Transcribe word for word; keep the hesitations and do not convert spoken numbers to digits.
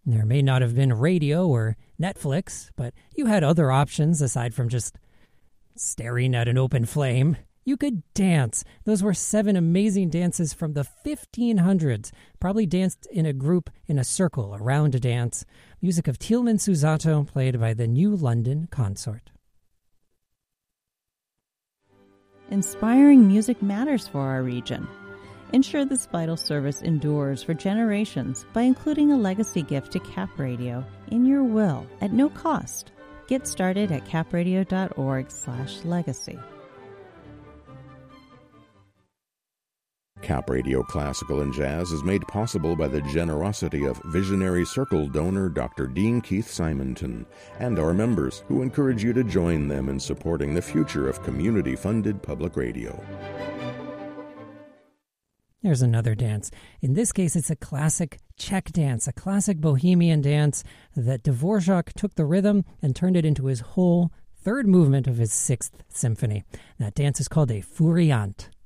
There may not have been radio or Netflix, but you had other options aside from just staring at an open flame. You could dance. Those were seven amazing dances from the fifteen hundreds, probably danced in a group in a circle around a dance. Music of Tielman Susato, played by the New London Consort. Inspiring music matters for our region. Ensure this vital service endures for generations by including a legacy gift to Cap Radio in your will at no cost. Get started at capradio.org slash legacy. Cap Radio Classical and Jazz is made possible by the generosity of visionary Circle donor Doctor Dean Keith Simonton and our members, who encourage you to join them in supporting the future of community-funded public radio. There's another dance. In this case, it's a classic Czech dance, a classic bohemian dance that Dvorak took the rhythm and turned it into his whole third movement of his sixth symphony. That dance is called a furiant.